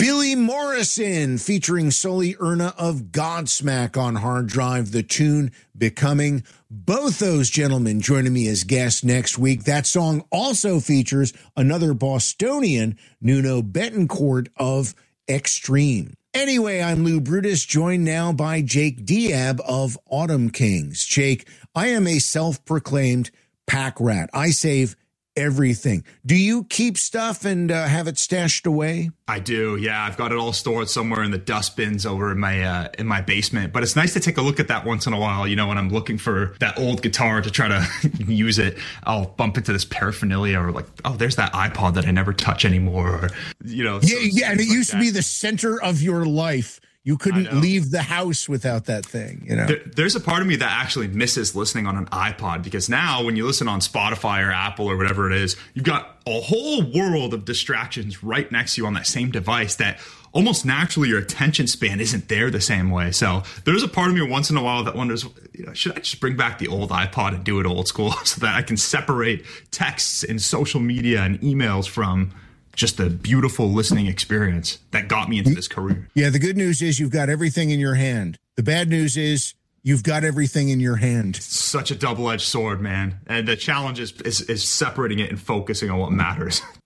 Billy Morrison featuring Sully Erna of Godsmack on hard drive, the tune Becoming. Both those gentlemen joining me as guests next week. That song also features another Bostonian, Nuno Betancourt of Extreme. Anyway, I'm Lou Brutus, joined now by Jake Diab of Autumn Kings. Jake, I am a self-proclaimed pack rat. I save everything. Do you keep stuff and have it stashed away? I do. Yeah, I've got it all stored somewhere in the dust bins over in my basement. But it's nice to take a look at that once in a while. You know, when I'm looking for that old guitar to try to use it, I'll bump into this paraphernalia, or like, oh, there's that iPod that I never touch anymore. Or, you know, yeah, and it used to be the center of your life. You couldn't leave the house without that thing, you know. There's a part of me that actually misses listening on an iPod, because now when you listen on Spotify or Apple or whatever it is, you've got a whole world of distractions right next to you on that same device that almost naturally your attention span isn't there the same way. So there's a part of me once in a while that wonders, you know, should I just bring back the old iPod and do it old school so that I can separate texts and social media and emails from just the beautiful listening experience that got me into this career. Yeah, the good news is you've got everything in your hand. The bad news is you've got everything in your hand. Such a double-edged sword, man. And the challenge is separating it and focusing on what matters.